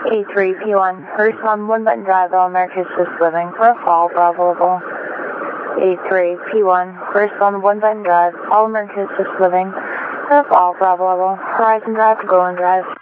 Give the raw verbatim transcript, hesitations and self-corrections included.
A three P one, first on one button drive, All America Assist Living for a fall, Bravo level. A three P one, first on one button drive, All America Assist Living for a fall, Bravo level. Horizon Drive to Golden Drive.